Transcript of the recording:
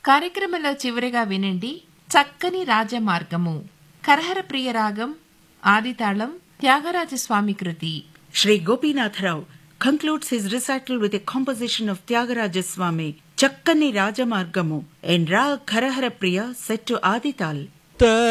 కార్యక్రమంలో చివరిగా వినండి చక్కని రాజమార్గము. కరహర ప్రియ రాగం, ఆదితాళం, త్యాగరాజస్వామి కృతి. Sri Gopinath Rao concludes his recital with a composition of Tyagaraja Chakkani Rajamargamu in Rag Karahara Priya set to Adital.